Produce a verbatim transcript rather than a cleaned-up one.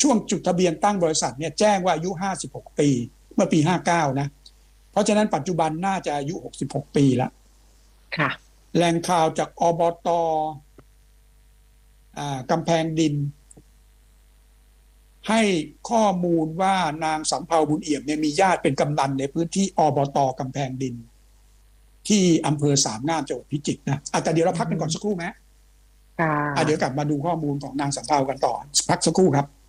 ช่วงจดทะเบียนตั้งบริษัทเนี่ยแจ้งว่าอายุห้าสิบหกปีเมื่อปีห้าเก้านะเพราะฉะนั้นปัจจุบันน่าจะอายุหกสิบหกปีแล้วค่ะแหล่งข่าวจากอบตอ่ากำแพงดินให้ข้อมูลว่านางสำเภาบุญเอี่ยมเนี่ยมีญาติเป็นกำนันในพื้นที่อบตกำแพงดินที่อำเภอสามงามจังหวัดพิจิตรนะอ่ะแต่เดี๋ยวเราอืพักกันก่อนสักคมรู่ไหมค่อ่ะเดี๋ยวกลัะบมาดูข้อมูลของนางสำเภากันต่อพักสักครู่ครับ